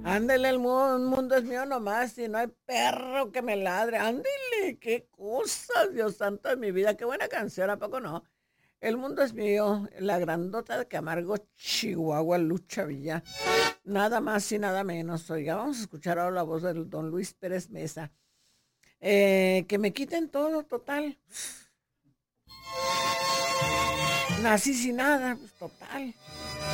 Ándele, el mundo es mío nomás y no hay perro que me ladre. Ándele, qué cosas, Dios santo de mi vida, qué buena canción, ¿a poco no? El mundo es mío, la grandota de Camargo, Chihuahua, Lucha Villa. Nada más y nada menos. Oiga, vamos a escuchar ahora la voz del don Luis Pérez Mesa. Que me quiten todo, total. Nací sin nada, pues total.